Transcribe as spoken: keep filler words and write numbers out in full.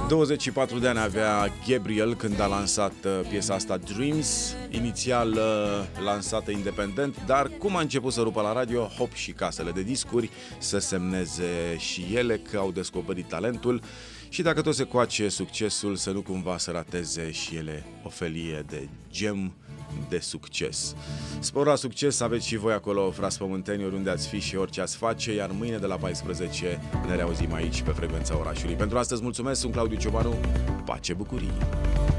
douăzeci și patru de ani avea Gabriel când a lansat piesa asta Dreams, inițial lansată independent, dar cum a început să rupă la radio, hop, și casele de discuri să semneze și ele că au descoperit talentul. Și dacă tot se coace succesul, să nu cumva să rateze și ele o felie de gem de succes. Spor la succes, aveți și voi acolo, frați pământeni, oriunde ați fi și orice ați face, iar mâine de la paisprezece ne reauzim aici pe Frecvența Orașului. Pentru astăzi mulțumesc, sunt Claudiu Ciobanu, pace, bucurii!